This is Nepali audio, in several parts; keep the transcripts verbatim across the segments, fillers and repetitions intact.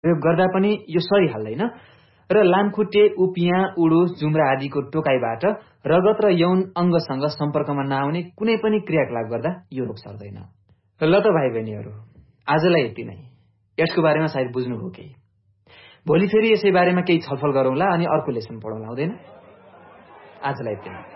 प्रयोग गर्दा पनि यो सरिहाल्दैन र लामखुट्टे, उपियाँ, उडो, जुम्रा आदिको टोकाइबाट रगत र यौन अङ्गसँग सम्पर्कमा नआउने कुनै पनि क्रियाकलाप गर्दा यो रोग सर्दैन। ल त भाइ बहिनीहरू, आजलाई यति नै। एड्सको बारेमा सायद बुझ्नुभयो केही। भोलि फेरि यसै बारेमा केही छलफल गरौँला अनि अर्को लेसन पढौँला, हुँदैन? आजलाई यति नै।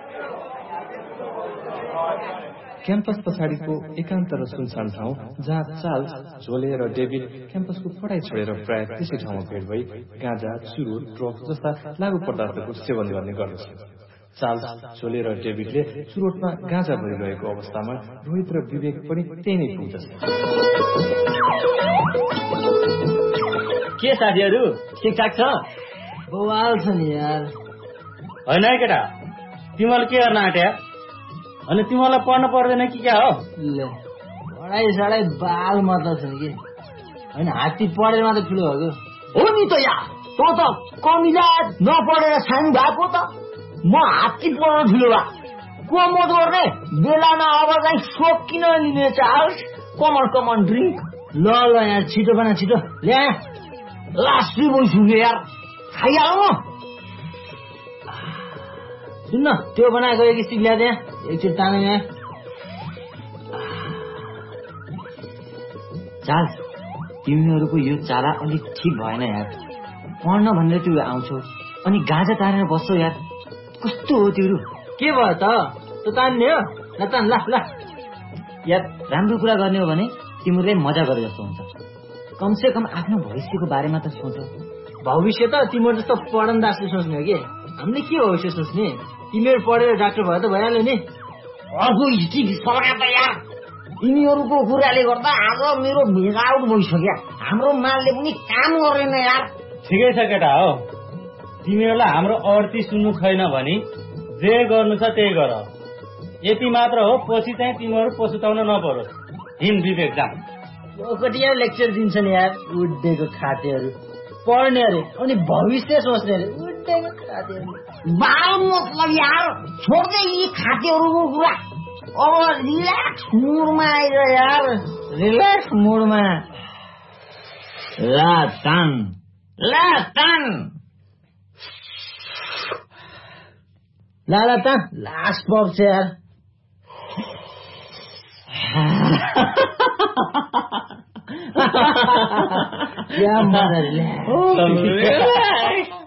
क्याम्पस पछाडिको एकान्त र सुनसान ठाउँ जहाँ चार्ल्स, जोले र डेभिड क्याम्पसको पढाइ छोडेर प्राय त्यसै ठाउँमा भेट भई गाँजा, चुरोट, ड्रग्स जस्ता लागु पदार्थको सेवन गर्ने गर्दछ। चार्ल्स, जोले र डेभिडले चुरोटमा गाँजा भरिरहेको अवस्थामा रोहित र विवेक पनि त्यही नै पुग्दछ। के साथीहरू, ठिकठाक छ? बवाल छ नि यार। होइन है केटा, तिमीले के गर्न आँट्या? अनि तिमीलाई पढ्न पर्दैन कि क्या हो? पढाइ सढाइ बाल मतलब छ कि होइन, हात्ती पढेर मात्रै ठुलो भएको हो नि त यार। तँ त कमिला नपढेर सानो भएको त, म हात्ती पढेर ठुलो भए को मत गर्ने बेलामा अब चाहिँ सोप किन लिने चार्ल्स? Common common drink. ल ल यार, छिटो बना छिटो ल्या। लास्टी भइसक्यो यार, खाइहाल्नु। सुन्न, त्यो बनाएको एक स्टिक ल्या त्यहाँ, एकचोटि ताने यहाँ। चार्ल्स, तिमीहरूको यो चाला अलिक ठिक भएन यार। पढ्न भनेर त्यो आउँछौ अनि गाजा तानेर बस्छौ यार, कस्तो हो तिम्रो? के भयो त? त तान्ने हो? ल तान, ल ल। यार, राम्रो कुरा गर्ने हो भने तिमीले मजा गरे जस्तो हुन्छ। कमसे कम आफ्नो भविष्यको बारेमा त सोच। भविष्य त तिम्रो जस्तो पढन दासले सोच्ने हो कि? हामीले के भविष्य सोच्ने? तिमीहरू पढेर डाक्टर भयो त भइहाल्यो नि। अर्को स्टिक सका त यार। तिमीहरूको कुराले गर्दा आज मेरो भेग आउट भइसक्यो। हाम्रो मालले पनि काम गरेन यार। ठिकै छ केटा हो, तिमीहरूलाई हाम्रो अर्थी सुन्नु छैन भने जे गर्नु छ त्यही गर। यति मात्र हो, पछि चाहिँ तिमीहरू पछुताउन नपरोस्। हिम विवेक जाम। ओकटिया लेक्चर दिन्छन् यार, उड्डेको खातेहरू। पढ्ने अरे अनि भविष्य सोच्ने अरे, उड्डेको खातेहरू। बाल मतलब यार, छोड्दै यी खातेहरूको कुरा। अब रिल्याक्स मुडमा आइज यार, रिल्याक्स मुडमा। ला तान, ला तान, ला ला तान। लास्ट पप छ यार। क्या मजा रिल्याक्स।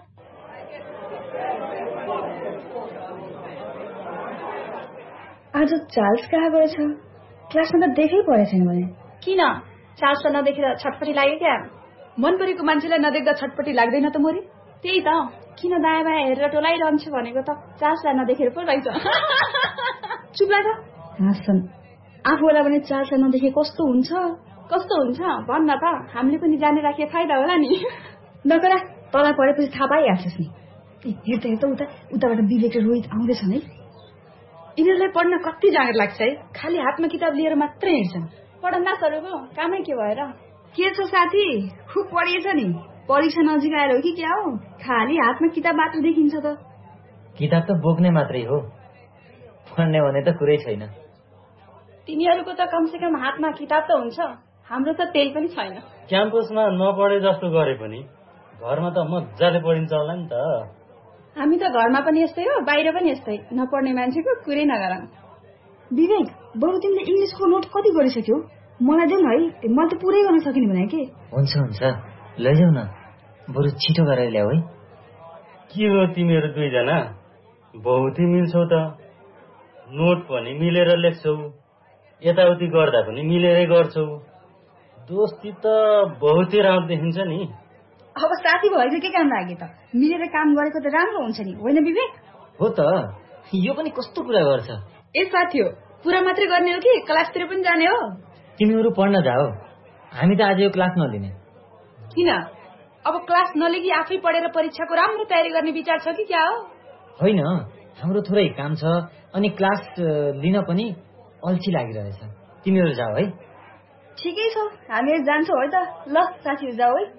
आज चार्ल्स कहाँ गएछ? क्लासमा त देखै परेको छैन भने। किन? चार्ल्सलाई नदेखेर छटपटी लाग्यो क्या? मन परेको मान्छेलाई नदेख्दा छटपटी लाग्दैन त मोरी? त्यही त, किन दायाँ बायाँ हेरेर टोलाइरहन्छु भनेको त चार्ल्सलाई नदेखेर पो रहेछ। चुप लाग। हाँस्छन्। आफूलाई पनि चार्ल्सलाई नदेखे कस्तो हुन्छ? कस्तो हुन्छ भन्न त, हामीले पनि जाने राखे फाइदा होला नि। नकरा, तँलाई पढेपछि थाहा पाइहाल्छस् नि। हेर्दा हेर्दा उता उताबाट विवेक र रोहित आउँदैछन् है। यिनीहरूलाई पढ्न कति जाँगर लाग्छ है, खालि हातमा किताब लिएर मात्रै हिँड्छन्। पढन्दा सरोको कामै के भएर? के छ साथी, खुब पढिएछ नि? परीक्षा नजिक आएर हो कि क्या हो? खालि हातमा किताब मात्र देखिन्छ त। किताब त बोक्ने मात्रै हो, पढ्ने भने त कुरै छैन। तिनीहरूको त कमसेकम हातमा किताब त हुन्छ, हाम्रो त त्यही पनि छैन। क्याम्पसमा नपढे जस्तो गरे पनि घरमा त मजाले पढिन्छ होला नि त। हामी त घरमा पनि यस्तै हो, बाहिर पनि यस्तै। नपढ्ने मान्छेको कुरै नगरौँ। विवेक, बरु तिमीले इङ्ग्लिसको नोट कति गरिसक्यौ? मलाई देऊ न है, मैले त पुरै गर्न सकिने भने के? हुन्छ हुन्छ, लैजाऊ न, बरु छिटो गरेर ल्याऊ है। के हो तिमीहरू दुईजना बहुतै मिल्छौ त। नोट पनि मिलेर लेख्छौ, यताउति गर्दा पनि मिलेरै गर्छौ। दोस्ती त बहुतै राम्रो देखिन्छ नि। अब साथी भएको के काम लाग्यो त? मिलेर काम गरेको त राम्रो हुन्छ नि, होइन विवेक? हो त, यो पनि कस्तो कुरा गर्छ। ए साथी हो, पुरा मात्रै गर्ने हो कि क्लासतिर पनि जाने हो? तिमीहरू पढ्न जाओ, हामी त आज यो क्लास नलिने। किन? अब क्लास नलिगी आफै पढेर परीक्षाको राम्रो तयारी गर्ने विचार छ कि क्या हो? होइन, हाम्रो थोरै काम छ अनि क्लास लिन पनि अल्छी लागिरहेछ। तिमीहरू जाओ है। ठिकै छ, हामीहरू जान्छौँ है त। ल साथीहरू जाऊ है।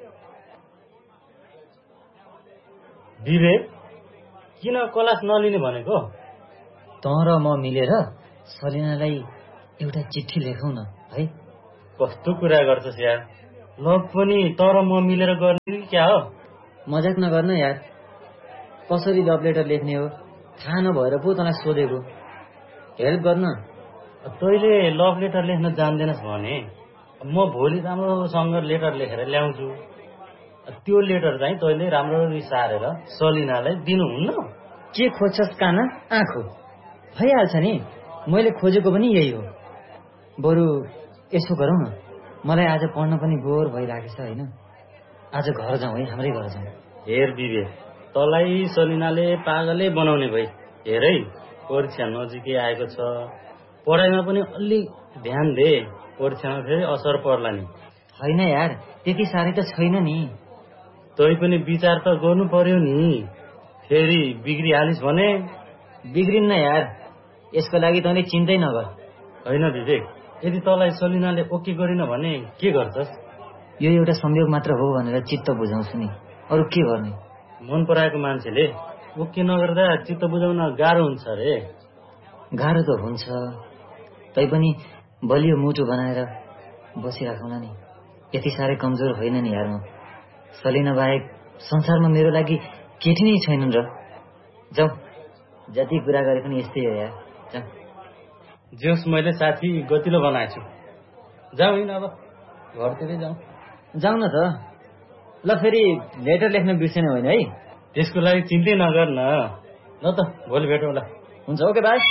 विवेक, किन क्लास नलिने भनेको? त र म मिलेर सलिनालाई एउटा चिठी लेखौँ न है। कस्तो कुरा गर्छस् यार, लभ पनि तर म मिलेर गर्ने क्या हो? मजाक नगर्न यार, कसरी लभ लेटर लेख्ने हो थाहा नभएर पो तँलाई सोधेको, हेल्प गर्न। तैँले लभ लेटर लेख्न जान्दैनस् भने म भोलि राम्रोसँग लेटर लेखेर ल्याउँछु। त्यो लेटर चाहिँ तैँले राम्ररी सारेर सलिनालाई दिनुहुन्न। के खोज्छस् काना आँखो? भइहाल्छ नि, मैले खोजेको पनि यही हो। बरु यसो गरौँ न, मलाई आज पढ्न पनि बोर भइरहेको छ होइन, आज घर जाउँ है, हाम्रै घर जाउँ। हेर विवेक, तँलाई सलिनाले पागलै बनाउने भई। हेर है, परीक्षा नजिकै आएको छ, पढाइमा पनि अलि ध्यान दे, परीक्षामा फेरि असर पर्ला नि। होइन यार, त्यति साह्रै त छैन नि। तै पनि विचार त गर्नु पर्यो नि, फेरि बिग्रिहालिस् भने। बिग्रिन्न यार, यसको लागि तैँले चिन्तै नगर। होइन विवेक, यदि तँलाई सलिनाले ओके गरिन भने के गर्छस्? यो एउटा संयोग मात्र हो भनेर चित्त बुझाउँछु नि, अरू के गर्ने। मन पराएको मान्छेले ओके नगर्दा चित्त बुझाउन गाह्रो हुन्छ रे। गाह्रो त हुन्छ, तैपनि बलियो मुटु बनाएर बसिराखौँला नि। यति साह्रै कमजोर होइन नि यार म। सलिना बाहेक संसारमा मेरो लागि केटी नै छैनन् र। जाऊ, जति कुरा गरे पनि यस्तै हो यार, जाऊ। जोस्, मैले साथी गतिलो बनाएको छु। जाऊ हिँड, अब घरतिरै जाउँ। जाऊ न त। ल फेरि लेटर लेख्न बिर्सेन होइन है? त्यसको लागि चिन्तै नगर न। ल त भोलि भेटौँला। हुन्छ, ओके बाई।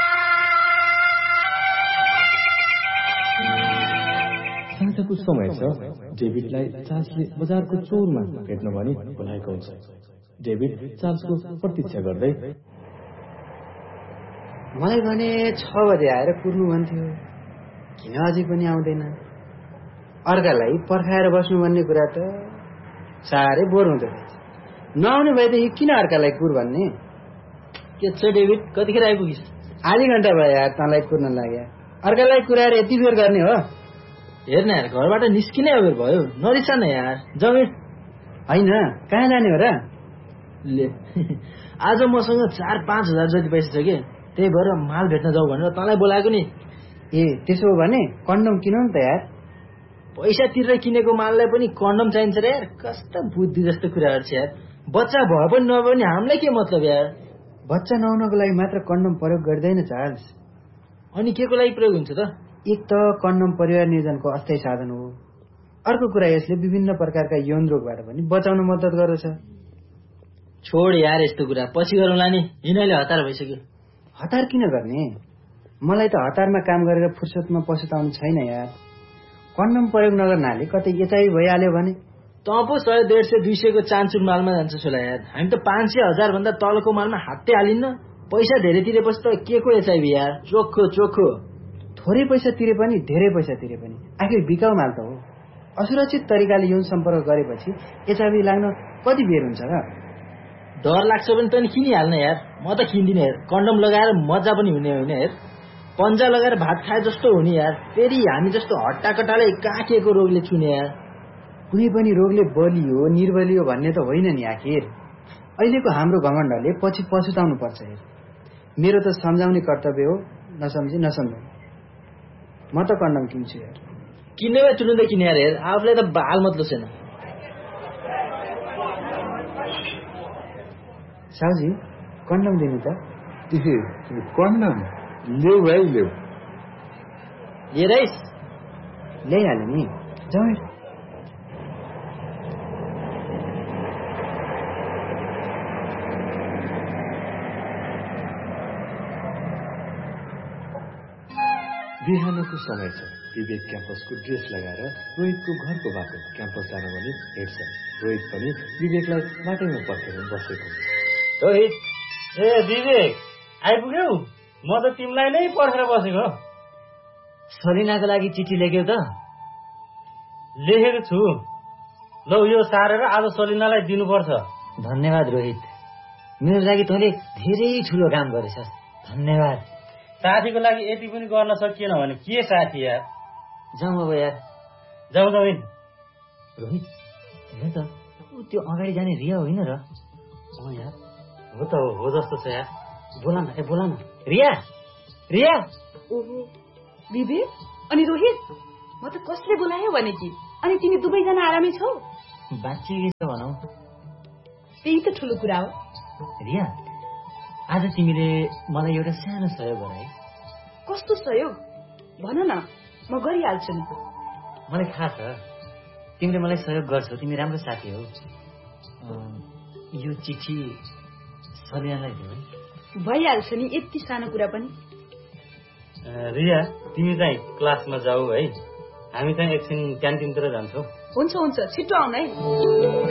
साँझको समय छ। डेभिडलाई चार्ल्सले बजारको चौरमा भेट्न भनी बोलाएको हुन्छ। डेभिड चार्ल्सको प्रतीक्षा गर्दै, मलाई भने छ बजे आएर कुर्नु भन्थ्यो, किन अझै पनि आउँदैन? अर्कालाई पर्खाएर बस्नु भन्ने कुरा त साह्रै बोर हुँदो रहेछ। नआउने भएदेखि किन अर्कालाई कुर भन्ने? के छ डेभिड, कतिखेर आइपुगिस्? आधी घन्टा भयो यार, तँलाई कुर्न लाग्यो। अर्कालाई कुराएर यति बेर गर्ने हो? हेर्न यार, घरबाट निस्किनै अबेर भयो, नरिसान यार। जाऊ। होइन, कहाँ जाने हो र? ले आज मसँग चार पाँच हजार जति पैसा छ कि, त्यही भएर माल भेट्न जाऊ भनेर तँलाई बोलाएको नि। ए त्यसो हो भने कन्डम किन नि त यार। पैसा तिरेर किनेको माललाई पनि कन्डम चाहिन्छ र यार? कस्ता बुद्धि जस्तो कुराहरू छ यार। बच्चा भए पनि नभए पनि हामीलाई के मतलब यार? बच्चा नहुनको लागि मात्र कन्डम प्रयोग गर्दैन चार्ल्स। अनि के को लागि प्रयोग हुन्छ त? एक त कन्डम परिवार नियोजनको अस्थायी साधन हो, अर्को कुरा यसले विभिन्न प्रकारका यौन रोगबाट पनि बचाउन मद्दत गर्दछ। छोड यार यस्तो कुरा, पछि गरौँला नि, यिनीहरूले हतार भइसक्यो। हतार किन गर्ने? मलाई त हतारमा काम गरेर फुर्सदमा पछुताउनु छैन यार। कन्डम प्रयोग नगर्नाले कतै एचआइभी भइहाल्यो भने त पो सय डेढ सय दुई सयको चान्चुर मालमा जान्छ होला यार। हामी त पाँच सय हजार भन्दा तलको मालमा हात्तै हालिन्न। पैसा धेरै तिरेपछि त के को एचआइभी यार, चोखो चोखो। थोरै पैसा तिरे पनि धेरै पैसा तिरे पनि आखिर बिकाउ माल त हो। असुरक्षित तरिकाले यौन सम्पर्क गरेपछि एचआइभी लाग्न कति बेर हुन्छ र? डर लाग्छ भने तैँले किनिहाल्न यार, म त किन्दिनँ यार। कन्डम लगाएर मजा पनि हुने होइन यार, पन्जा लगाएर भात खाए जस्तो हुने यार। फेरि हामी जस्तो हट्टाकट्टाले कहाँ के को रोगले छुने यार। कुनै पनि रोगले बलियो निर्बलियो भन्ने त होइन नि आखिर। अहिलेको हाम्रो घमण्डले पछि पछुताउनु पर्छ यार। मेरो त सम्झाउने कर्तव्य हो, नसम्झी नसम्झाउने। म त कन्डम किन्छु यार। किन्ने भए तुरुन्तै किने यार, हेर आफूलाई त बाल मतलब छैन। साउजी कन्डम दिनु त? कन्डम ल्याउ भाइ ल्याउ। ए राइस ल्याइहाल्यो नि, जाऊ। बिहानको समय छ। विवेक क्याम्पसको ड्रेस लगाएर रोहितको घरको बाटो क्याम्पस जान भनी हिँड्छ। रोहित पनि विवेकलाई बाटैमा पर्खेर बसेको हुन्छ। रोहित, ए विवेक आइपुग्यौ? म त तिमीलाई नै पर्खेर बसेको। सलिनाको लागि चिठी लेख्यौ त? लेखेको छु। ल यो सारेर आज सलिनालाई दिनुपर्छ। धन्यवाद रोहित, मेरो लागि तैँले धेरै ठुलो काम गरेछस्, धन्यवाद। साथीको लागि यति पनि गर्न सकिएन भने के साथी यार। जाउँ अब यार, जाउँ जाउँ। रोहित हेर त, त्यो अगाडि जाने रिया होइन र? अँ यार, हो त हो जस्तो छ यार। बोला न, ए बोला न। रिया, रिया। ओहो विवेक अनि रोहित, म त कसले बोलायो भने कि अनि तिमी दुवैजना आरामै छौ? बाँचिएकै छ भनौँ। त्यही त ठुलो कुरा हो। रिया, आज तिमीले मलाई एउटा सानो सहयोग गर है। कस्तो सहयोग भन न, म गरिहाल्छु नि। मलाई थाहा छ तिमीले मलाई सहयोग गर्छौ, तिमी राम्रो साथी हो। यो चिठी सलिनालाई दिऊ है। भइहाल्छ नि, यति सानो कुरा पनि। रिया, तिमी चाहिँ क्लासमा जाऊ है, हामी चाहिँ एकछिन क्यान्टिनतिर जान्छौ। हुन्छ हुन्छ, छिटो आउनु है।